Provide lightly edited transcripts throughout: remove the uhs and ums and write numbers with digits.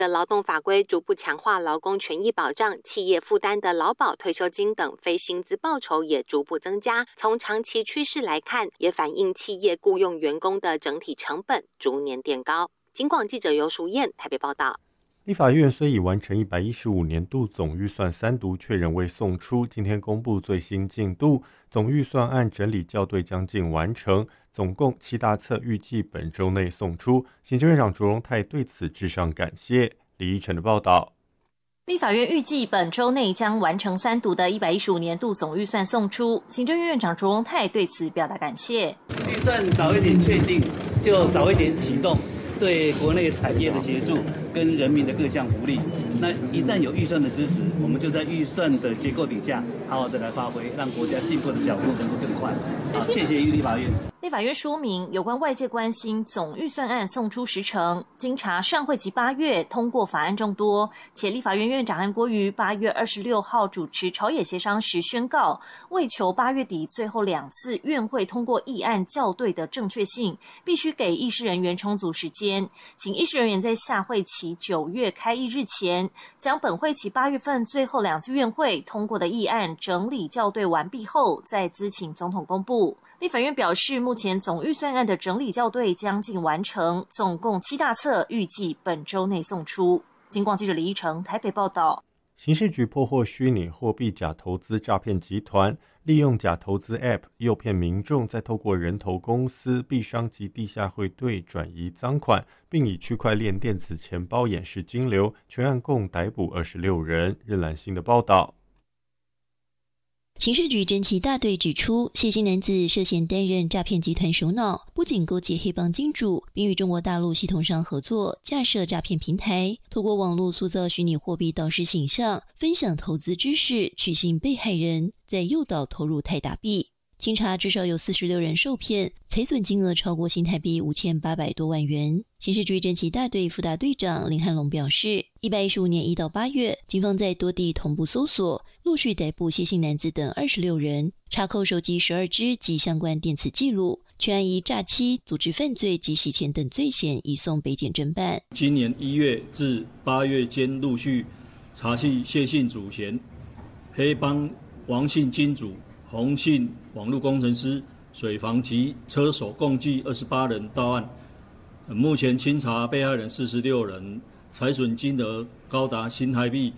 的劳动法规逐步强化劳工权益保障，企业负担的劳保、退休金等非薪资报酬也逐步增加。从长期趋势来看，也反映企业雇用员工的整体成本逐年垫高。警广记者尤淑燕台北报道。 立法院虽已完成115年度总预算3读，却仍未送出。今天公布最新进度，总预算案整理校对将近完成，总共7大册，预计本周内送出。行政院长卓荣泰对此致上感谢。李依晨的报道。 立法院预计本周内将完成3读的115年度总预算送出，行政院院长卓荣泰对此表达感谢。 预算早一点确定，就早一点启动，对国内产业的协助跟人民的各项福利。那一旦有预算的支持，我们就在预算的结构底下好好的来发挥，让国家进步的脚步能够更快。好，谢谢立法院。 立法院说明，有关外界关心总预算案送出时程，经查上会期8月通过法案众多，且立法院院长韩国瑜8月26号主持朝野协商时宣告，为求8月底最后2次院会通过议案校对的正确性，必须给议事人员充足时间，请议事人员在下会期9月开议日前，将本会期8月份最后2次院会通过的议案整理校对完毕后，再咨请总统公布。立法院表示，目前总预算案的整理校对将近完成，总共7大册，预计本周内送出。警广记者李依成台北报道。 刑事局破获虚拟货币假投资诈骗集团，利用假投资 App 诱骗民众，再透过人头公司、币商及地下汇兑转移赃款，并以区块链电子钱包掩饰金流。全案共逮捕26人。任兰欣的报道。 刑事局侦缉大队指出，谢姓男子涉嫌担任诈骗集团首脑，不仅勾结黑帮金主，并与中国大陆系统商合作，架设诈骗平台，透过网络塑造虚拟货币导师形象，分享投资知识，取信被害人，再诱导投入泰达币。清查至少有46人受骗，财损金额超过新台币5800多万元。刑事局侦缉大队副大队长林汉龙表示，115年1到8月，警方在多地同步搜索，陆续逮捕谢姓男子等26人，查扣手机12支及相关电子记录，全案以诈欺、组织犯罪及洗钱等罪嫌移送北检侦办。 今年1月至8月间，陆续查缉谢姓主嫌、黑帮王姓金主、洪姓网络工程师、水房及车手共计28人到案。目前清查被害人46人，财损金额高达新台币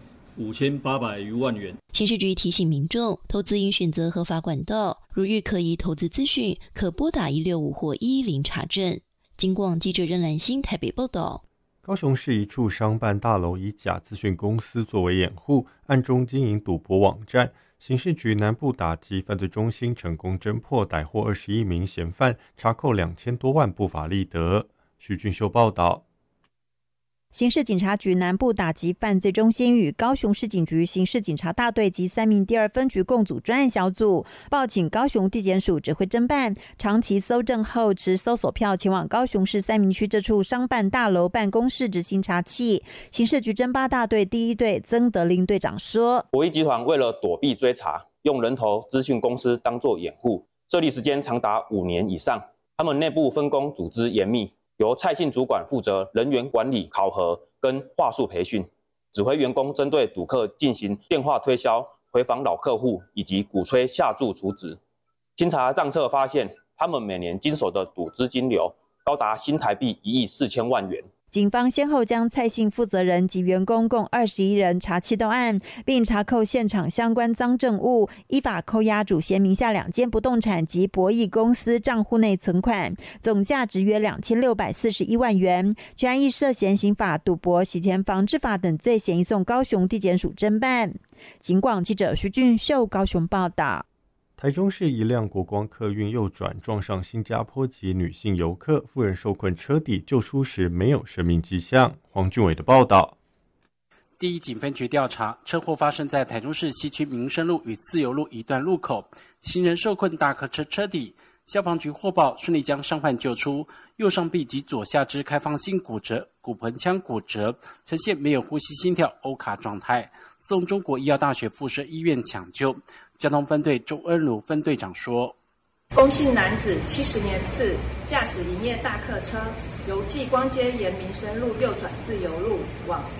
5800余万元。 刑事局提醒民众，投资应选择合法管道，如遇可疑投资资讯，可拨打165或110查证。警广记者任兰欣台北报道。 高雄市一处商办大楼以假资讯公司作为掩护，暗中经营赌博网站。刑事局南部打击犯罪中心成功侦破，逮获21名嫌犯，查扣2000多万不法利得。徐俊秀报道。 刑事警察局南部打击犯罪中心与高雄市警局刑事警察大队及3名第2分局共组专案小组，报请高雄地检署指挥侦办，长期搜证后持搜索票前往高雄市三民区这处商办大楼办公室执行查缉。刑事局侦八大队第1队曾德林队长说， 博弈集团为了躲避追查，用人头资讯公司当作掩护，设立时间长达5年以上。他们内部分工组织严密，由蔡姓主管负责人员管理、考核跟话术培训，指挥员工针对赌客进行电话推销、回访老客户以及鼓吹下注储值。清查账册发现，他们每年经手的赌资金流高达新台币1亿4000万元。 警方先后将蔡姓负责人及员工共21人查缉到案，并查扣现场相关赃证物，依法扣押主嫌名下2间不动产及博弈公司账户内存款，总价值约2641万元。全案亦涉嫌刑法、赌博、洗钱防治法等罪嫌移送高雄地检署侦办。警广记者徐俊秀高雄报道。 台中市一辆国光客运右转撞上新加坡籍女性游客，妇人受困车底，救出时没有生命迹象。黄俊伟的报道。 第一警分局调查，车祸发生在台中市西区民生路与自由路一段路口，行人受困大客车车底。消防局获报，顺利将伤患救出，右上臂及左下肢开放性骨折、骨盆腔骨折，呈现没有呼吸、心跳、欧卡状态，送中国医药大学附设医院抢救。交通分队周恩如分队长说， 龚姓男子70年次，驾驶营业大客车由继光街沿民生路右转自由路往